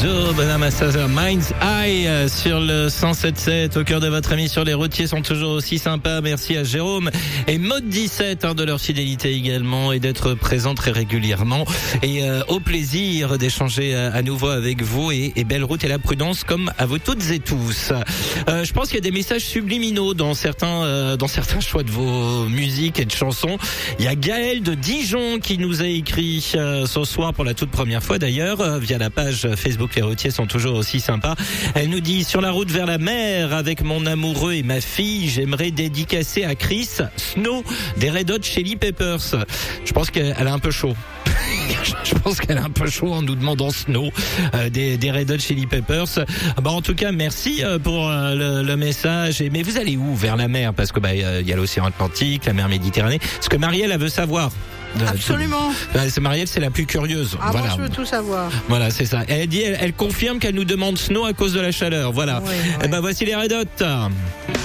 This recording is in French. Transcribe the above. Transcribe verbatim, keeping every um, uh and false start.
Joe Bonamassa, Mind's Eye sur le cent sept sept au cœur de votre émission. Les routiers sont toujours aussi sympas. Merci à Jérôme et Mode dix-sept hein, de leur fidélité également et d'être présents très régulièrement. Et euh, au plaisir d'échanger à, à nouveau avec vous et, et belle route et la prudence comme à vous toutes et tous. Euh, je pense qu'il y a des messages subliminaux dans certains euh, dans certains choix de vos musiques et de chansons. Il y a Gaëlle de Dijon qui nous a écrit euh, ce soir pour la toute première fois d'ailleurs euh, via la page Facebook. Les routiers sont toujours aussi sympas. Elle nous dit: sur la route vers la mer avec mon amoureux et ma fille, j'aimerais dédicacer à Chris Snow des Red Hot Chili Peppers. Je pense qu'elle a un peu chaud. Je pense qu'elle a un peu chaud en nous demandant Snow euh, des, des Red Hot Chili Peppers. Bah en tout cas merci euh, pour euh, le, le message. Et, mais vous allez où vers la mer? Parce que bah il y a l'océan Atlantique, la mer Méditerranée. Ce que Marielle elle veut savoir. De, Absolument. De, c'est Marielle, c'est la plus curieuse. Ah, voilà. moi, je veux tout savoir. Voilà, c'est ça. Elle dit, elle, elle confirme qu'elle nous demande Snow à cause de la chaleur. Voilà. Ouais, ouais. Et ben voici les Red Hot.